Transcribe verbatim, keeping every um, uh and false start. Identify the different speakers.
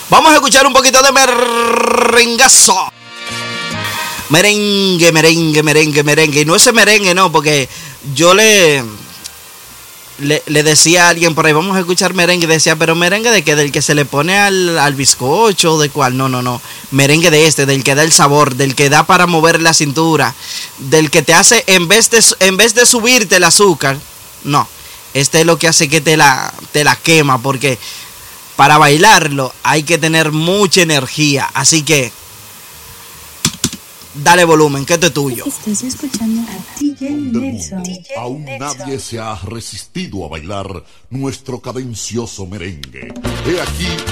Speaker 1: Vamos a escuchar un poquito de merengazo. Merengue, merengue, merengue, merengue. Y no ese merengue, no, porque yo le, le, le decía a alguien por ahí, vamos a escuchar merengue. Y decía, pero merengue de qué, del que se le pone al, al bizcocho, de cuál. No, no, no. Merengue de este, del que da el sabor, del que da para mover la cintura, del que te hace, en vez de, en vez de subirte el azúcar, no. Este es lo que hace que te la, te la quema, porque para bailarlo hay que tener mucha energía. Así que dale volumen, que esto es tuyo.
Speaker 2: Estás escuchando a D J Nelson.
Speaker 3: Aún nadie se ha resistido a bailar nuestro cadencioso merengue. He aquí